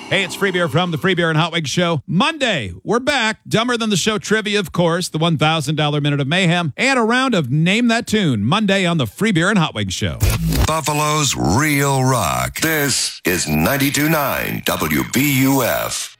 Hey, it's Free Beer from the Free Beer and Hot Wings Show. Monday, we're back. Dumber Than the Show trivia, of course, the $1,000 Minute of Mayhem, and a round of Name That Tune. Monday on the Free Beer and Hot Wings Show. Buffalo's Real Rock. This is 92.9 WBUF.